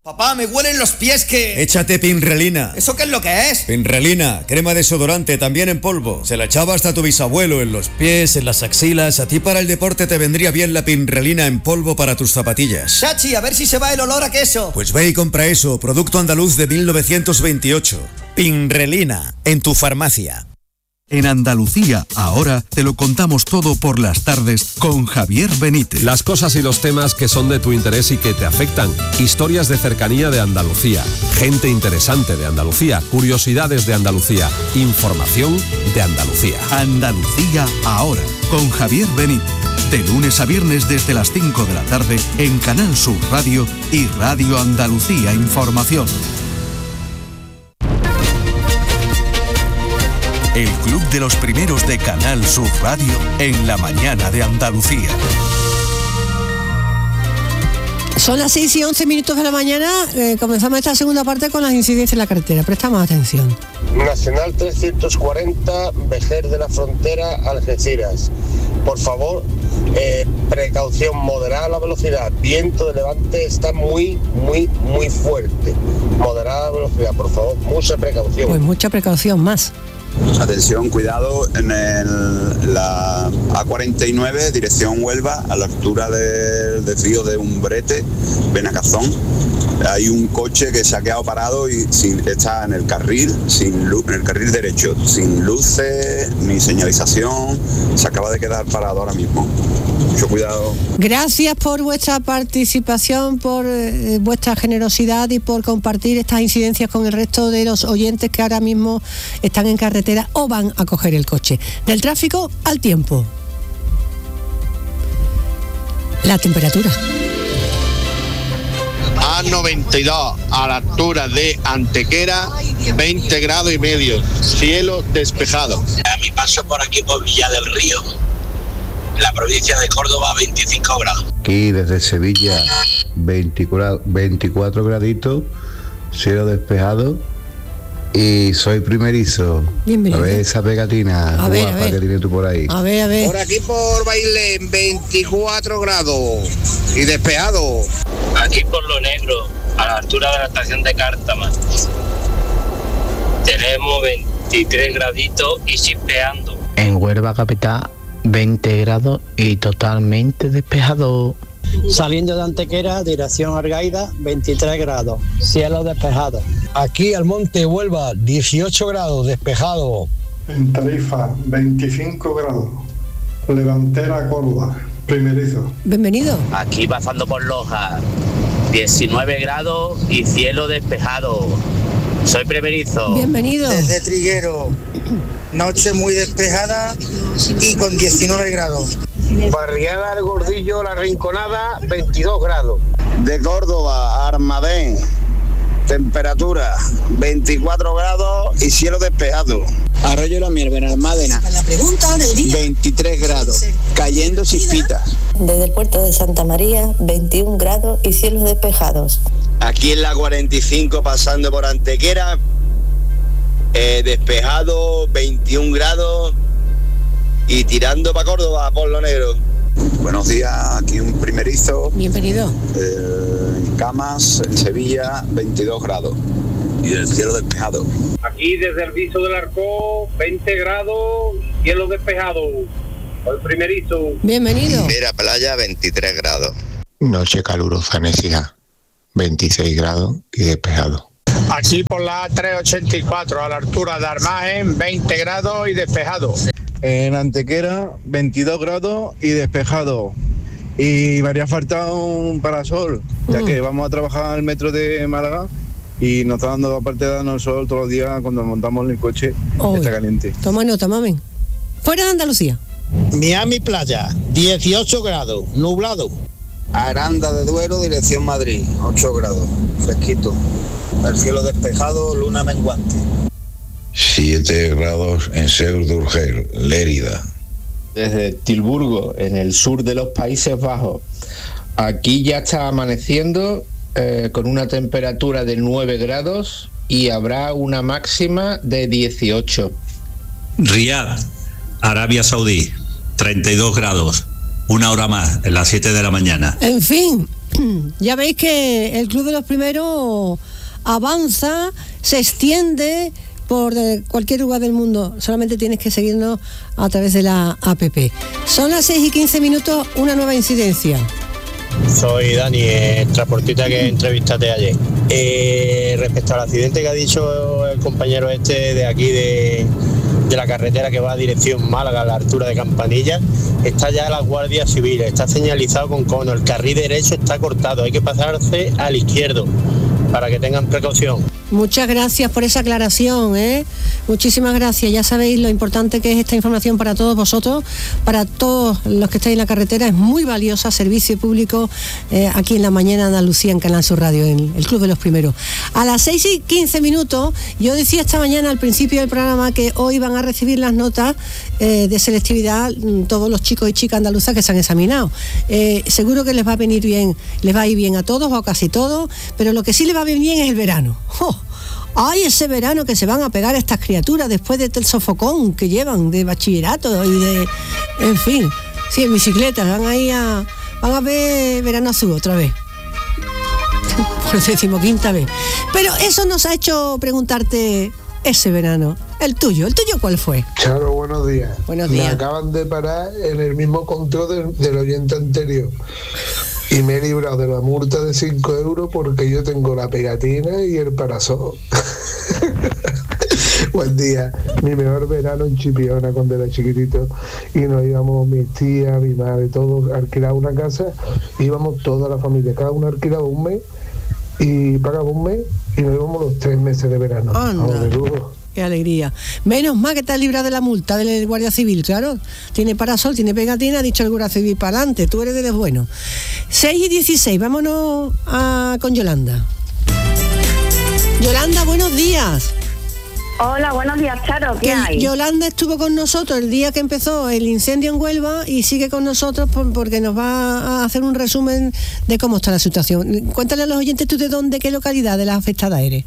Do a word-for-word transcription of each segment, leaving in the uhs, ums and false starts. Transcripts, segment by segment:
Papá, me huelen los pies que... Échate Pinrelina. ¿Eso qué es lo que es? Pinrelina, crema desodorante, también en polvo. Se la echaba hasta tu bisabuelo en los pies, en las axilas. A ti para el deporte te vendría bien la Pinrelina en polvo para tus zapatillas. Chachi, a ver si se va el olor a queso. Pues ve y compra eso, producto andaluz de mil novecientos veintiocho. Pinrelina, en tu farmacia. En Andalucía, ahora te lo contamos todo por las tardes con Javier Benítez. Las cosas y los temas que son de tu interés y que te afectan. Historias de cercanía de Andalucía. Gente interesante de Andalucía. Curiosidades de Andalucía. Información de Andalucía. Andalucía, ahora, con Javier Benítez. De lunes a viernes desde las cinco de la tarde en Canal Sur Radio y Radio Andalucía Información. El Club de los Primeros de Canal Sur Radio en la mañana de Andalucía. Son las seis y once minutos de la mañana. Eh, comenzamos esta segunda parte con las incidencias en la carretera. Prestamos atención. Nacional trescientos cuarenta, Vejer de la Frontera, Algeciras. Por favor, eh, precaución, moderada la velocidad. Viento de levante está muy, muy, muy fuerte. Moderada la velocidad, por favor, mucha precaución. Pues mucha precaución más. Atención, cuidado en el, la A cuarenta y nueve, dirección Huelva, a la altura del desvío de Umbrete, Benacazón. Hay un coche que se ha quedado parado y sin, está en el carril, sin luz, en el carril derecho, sin luces ni señalización. Se acaba de quedar parado ahora mismo. Mucho cuidado. Gracias por vuestra participación, por eh, vuestra generosidad y por compartir estas incidencias con el resto de los oyentes que ahora mismo están en carretera o van a coger el coche. Del tráfico al tiempo. La temperatura. A noventa y dos, a la altura de Antequera, veinte grados y medio, cielo despejado. A mi paso por aquí por Villa del Río, la provincia de Córdoba, veinticinco grados. Aquí desde Sevilla, veinticuatro graditos, cielo despejado y soy primerizo. Bienvenido. A ver esa pegatina a guapa ver, a ver. que tienes tú por ahí. A ver, a ver. Por aquí por Bailén, veinticuatro grados y despejado. Aquí por Lo Negro, a la altura de la estación de Cártama, tenemos veintitrés graditos y chispeando. En Huelva capital, veinte grados y totalmente despejado. Saliendo de Antequera, dirección Argaida, veintitrés grados, cielo despejado. Aquí al Monte Huelva, dieciocho grados, despejado. En Tarifa, veinticinco grados, Levantera, Córdoba, primerizo. Bienvenido. Aquí pasando por Loja, diecinueve grados y cielo despejado. Soy primerizo. Bienvenido. Desde Triguero, noche muy despejada y con diecinueve grados. Barriada del Gordillo, La Rinconada, veintidós grados. De Córdoba a Armadén, temperatura veinticuatro grados y cielo despejado. Arroyo La Miel, Benalmádena, veintitrés grados, cayendo chispitas. Desde el puerto de Santa María, veintiún grados y cielos despejados. Aquí en la cuarenta y cinco, pasando por Antequera, eh, despejado, veintiún grados y tirando para Córdoba, por Lo Negro. Buenos días, aquí un primerizo. Bienvenido. Eh, en Camas, en Sevilla, veintidós grados y el cielo despejado. Aquí desde el Viso del Arcó, veinte grados, cielo despejado. El primerizo. Bienvenido. Mira, playa, veintitrés grados. Noche calurosa en Écija, veintiséis grados y despejado. Aquí por la A trescientos ochenta y cuatro, a la altura de Armagen, veinte grados y despejado. En Antequera, veintidós grados y despejado. Y me haría falta un parasol, ya mm. que vamos a trabajar al metro de Málaga y nos está dando, aparte de darnos el sol todos los días, cuando montamos el coche, oh, está caliente. Toma nota, mamen. Fuera de Andalucía. Miami Playa, dieciocho grados, nublado. Aranda de Duero, dirección Madrid, ocho grados, fresquito. El cielo despejado, luna menguante. siete grados en Seur d'Urgell, Lérida. Desde Tilburgo, en el sur de los Países Bajos. Aquí ya está amaneciendo eh, con una temperatura de nueve grados y habrá una máxima de dieciocho. Riad, Arabia Saudí, treinta y dos grados. Una hora más, en las siete de la mañana. En fin, Ya veis que el Club de los Primeros avanza, se extiende por cualquier lugar del mundo. Solamente tienes que seguirnos a través de la app. Son las seis y quince minutos, una nueva incidencia. Soy Dani, el transportista que entrevistaste ayer. Eh, respecto al accidente que ha dicho el compañero este de aquí de, de la carretera que va a dirección Málaga a la altura de Campanilla, está ya la Guardia Civil, está señalizado con cono, el carril derecho está cortado, hay que pasarse al izquierdo para que tengan precaución. Muchas gracias por esa aclaración, ¿eh? Muchísimas gracias. Ya sabéis lo importante que es esta información para todos vosotros, para todos los que estáis en la carretera. Es muy valiosa, servicio público, eh, aquí en la mañana Andalucía, en Canal Sur Radio, en el Club de los Primeros. A las seis y quince minutos, yo decía esta mañana al principio del programa que hoy van a recibir las notas eh, de selectividad todos los chicos y chicas andaluzas que se han examinado. Eh, seguro que les va a venir bien, les va a ir bien a todos o a casi todos, pero lo que sí les va a venir bien es el verano. ¡Oh! ¡Ay, ese verano que se van a pegar a estas criaturas después de el sofocón que llevan de bachillerato y de... En fin, sí, en bicicleta, van ahí a... Van a ver Verano Azul otra vez. Por decimoquinta vez. Pero eso nos ha hecho preguntarte ese verano. El tuyo, ¿el tuyo cuál fue? Charo, buenos días. Buenos días. Me acaban de parar en el mismo control del, del oyente anterior. Y me he librado de la multa de cinco euros porque yo tengo la pegatina y el parasol. Buen día. Mi mejor verano en Chipiona cuando era chiquitito. Y nos íbamos mis tías, mi madre, todos a alquilar una casa. Íbamos toda la familia. Cada uno alquilaba un mes y pagaba un mes y nos íbamos los tres meses de verano. Anda. De lujo. Qué alegría. Menos mal que te has librado de la multa del Guardia Civil, claro. Tiene parasol, tiene pegatina, ha dicho el Guardia Civil para adelante. Tú eres de los buenos. seis y dieciséis, vámonos a, con Yolanda. Yolanda, buenos días. Hola, buenos días, Charo, ¿qué que hay? Yolanda estuvo con nosotros el día que empezó el incendio en Huelva y sigue con nosotros por, porque nos va a hacer un resumen de cómo está la situación. Cuéntale a los oyentes tú de dónde, qué localidad de la afectada eres.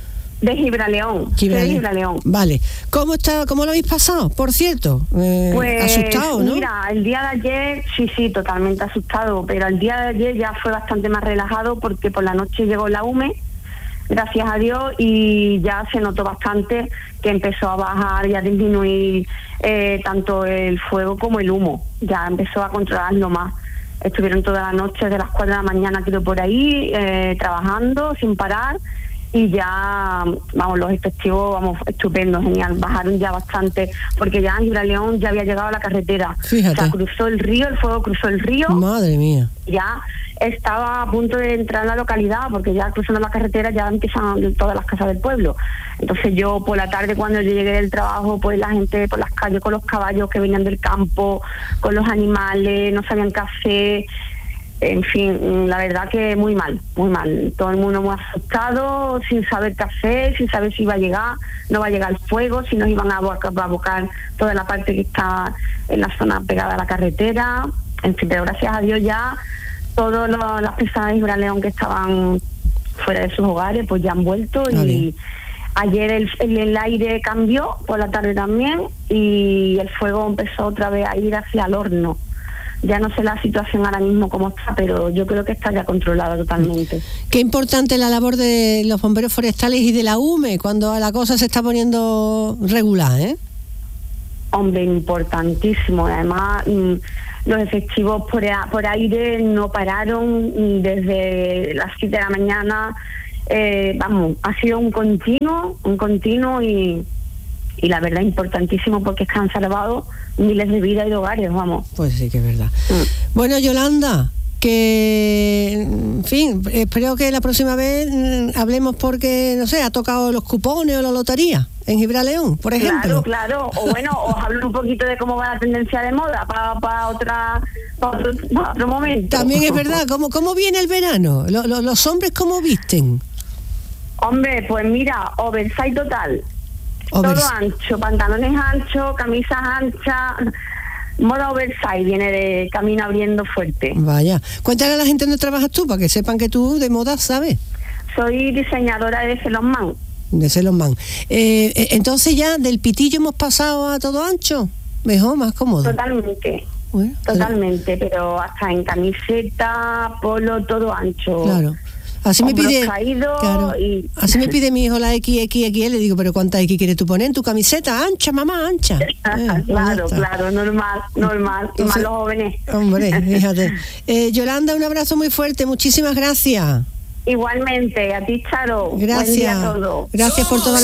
De Gibraleón. Gibraleón. De Gibraleón. Vale. ¿Cómo está, cómo lo habéis pasado, por cierto? Eh, pues, asustado, ¿no? Mira, el día de ayer, sí, sí, totalmente asustado, pero el día de ayer ya fue bastante más relajado porque por la noche llegó la U M E, gracias a Dios, y ya se notó bastante que empezó a bajar y a disminuir eh, tanto el fuego como el humo. Ya empezó a controlarlo más. Estuvieron toda la noche, de las cuatro de la mañana, creo, por ahí, eh, trabajando sin parar. Y ya, vamos, los efectivos, vamos, estupendo, genial, bajaron ya bastante, porque ya en Gibraleón ya había llegado a la carretera. Fíjate. O sea, cruzó el río, el fuego cruzó el río. Madre mía. Ya estaba a punto de entrar en la localidad, porque ya cruzando la carretera ya empiezan todas las casas del pueblo. Entonces yo por la tarde, cuando yo llegué del trabajo, pues la gente por las calles con los caballos que venían del campo, con los animales, no sabían qué hacer. En fin, la verdad que muy mal, muy mal. Todo el mundo muy asustado, sin saber qué hacer, sin saber si iba a llegar, no va a llegar el fuego, si nos iban a abocar toda la parte que está en la zona pegada a la carretera. En fin, pero gracias a Dios ya todas las personas de Gibraleón que estaban fuera de sus hogares pues ya han vuelto. Y Vale. Ayer el, el, el aire cambió por la tarde también y el fuego empezó otra vez a ir hacia el horno. Ya no sé la situación ahora mismo cómo está, pero yo creo que está ya controlada totalmente. Qué importante la labor de los bomberos forestales y de la U M E cuando la cosa se está poniendo regular, ¿eh? Hombre, importantísimo. Además, mmm, los efectivos por, a, por aire no pararon desde las siete de la mañana. Eh, vamos, ha sido un continuo, un continuo y... y la verdad importantísimo porque es que han salvado miles de vidas y de hogares, vamos. Pues sí que es verdad. Mm. Bueno, Yolanda, que en fin, espero que la próxima vez mm, hablemos porque, no sé, ha tocado los cupones o la lotería en Gibraleón, por ejemplo. Claro, claro, o bueno, os hablo un poquito de cómo va la tendencia de moda para pa otra pa otro, pa otro momento. También es verdad, ¿cómo, cómo viene el verano? ¿Lo, lo, ¿Los hombres cómo visten? Hombre, pues mira, oversize total. Todo ancho, pantalones anchos, camisas anchas, moda oversize, viene de camino abriendo fuerte. Vaya, cuéntale a la gente dónde trabajas tú, para que sepan que tú de moda sabes. Soy diseñadora de Celosman. De Celosman. Eh, entonces ya del pitillo hemos pasado a todo ancho, mejor, más cómodo. Totalmente, Bueno, totalmente, pero... pero hasta en camiseta, polo, todo ancho. Claro. Así me pide, claro, y... así me pide mi hijo la X X X L, le digo, pero ¿cuánta X quieres tú poner en tu camiseta? Ancha, mamá, ancha. Eh, claro, claro, normal, normal, y más los jóvenes. Hombre, fíjate. Eh, Yolanda, un abrazo muy fuerte, muchísimas gracias. Igualmente, a ti, Charo. Gracias. Buen día a todos. Gracias por toda la